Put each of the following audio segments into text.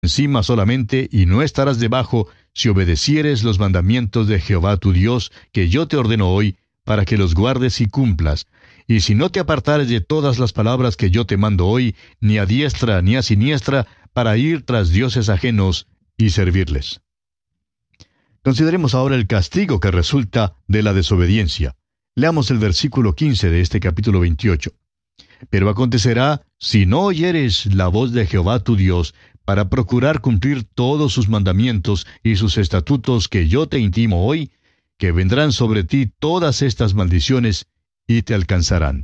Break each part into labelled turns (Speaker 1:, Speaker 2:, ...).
Speaker 1: encima solamente, y no estarás debajo, si obedecieres los mandamientos de Jehová tu Dios, que yo te ordeno hoy, para que los guardes y cumplas. Y si no te apartares de todas las palabras que yo te mando hoy, ni a diestra ni a siniestra, para ir tras dioses ajenos y servirles. Consideremos ahora el castigo que resulta de la desobediencia. Leamos el versículo 15 de este capítulo 28. Pero acontecerá, si no oyeres la voz de Jehová tu Dios, para procurar cumplir todos sus mandamientos y sus estatutos que yo te intimo hoy, que vendrán sobre ti todas estas maldiciones y te alcanzarán.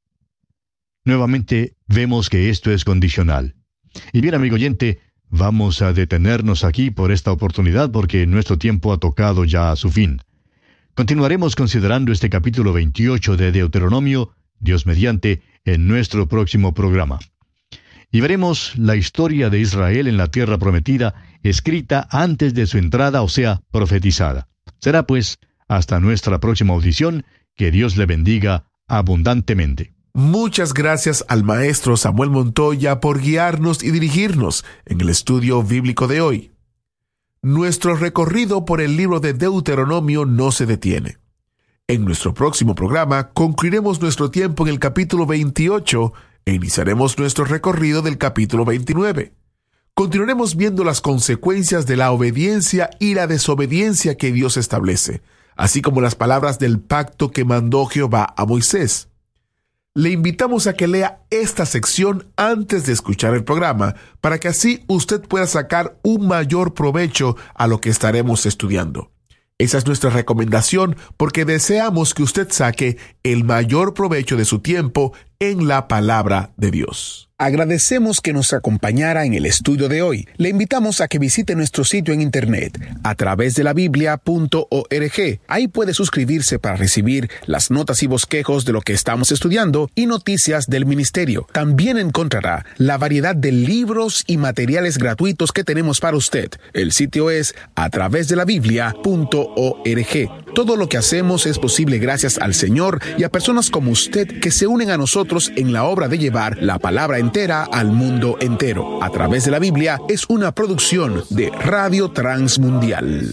Speaker 1: Nuevamente vemos que esto es condicional. Y bien, amigo oyente, vamos a detenernos aquí por esta oportunidad porque nuestro tiempo ha tocado ya a su fin. Continuaremos considerando este capítulo 28 de Deuteronomio, Dios mediante, en nuestro próximo programa. Y veremos la historia de Israel en la tierra prometida, escrita antes de su entrada, o sea, profetizada. Será pues, hasta nuestra próxima audición, que Dios le bendiga abundantemente.
Speaker 2: Muchas gracias al maestro Samuel Montoya por guiarnos y dirigirnos en el estudio bíblico de hoy. Nuestro recorrido por el libro de Deuteronomio no se detiene. En nuestro próximo programa concluiremos nuestro tiempo en el capítulo 28 e iniciaremos nuestro recorrido del capítulo 29. Continuaremos viendo las consecuencias de la obediencia y la desobediencia que Dios establece, así como las palabras del pacto que mandó Jehová a Moisés. Le invitamos a que lea esta sección antes de escuchar el programa, para que así usted pueda sacar un mayor provecho a lo que estaremos estudiando. Esa es nuestra recomendación, porque deseamos que usted saque el mayor provecho de su tiempo en la palabra de Dios.
Speaker 3: Agradecemos que nos acompañara en el estudio de hoy. Le invitamos a que visite nuestro sitio en internet a través de la biblia.org. Ahí puede suscribirse para recibir las notas y bosquejos de lo que estamos estudiando y noticias del ministerio. También encontrará la variedad de libros y materiales gratuitos que tenemos para usted. El sitio es a través de la biblia.org. Todo lo que hacemos es posible gracias al Señor y a personas como usted que se unen a nosotros en la obra de llevar la palabra entera al mundo entero. A través de la Biblia es una producción de Radio Transmundial.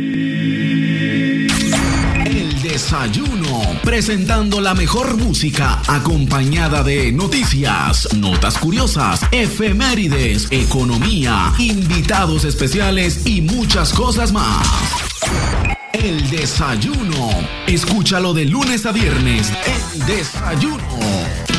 Speaker 4: El desayuno, presentando la mejor música acompañada de noticias, notas curiosas, efemérides, economía, invitados especiales y muchas cosas más. El desayuno. Escúchalo de lunes a viernes. El desayuno.